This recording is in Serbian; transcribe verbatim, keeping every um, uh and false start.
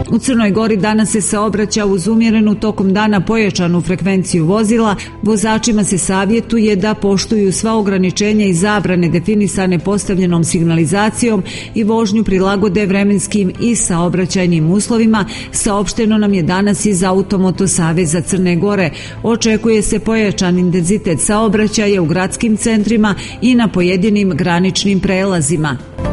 U Crnoj Gori danas se saobraća uz umjerenu, tokom dana pojačanu frekvenciju vozila. Vozačima se savjetuje da poštuju sva ograničenja i zabrane definisane postavljenom signalizacijom i vožnju prilagode vremenskim i saobraćajnim uslovima, saopšteno nam je danas iz Automoto saveza Crne Gore. Očekuje se pojačan intenzitet saobraćaja u gradskim centrima i na pojedinim graničnim prelazima.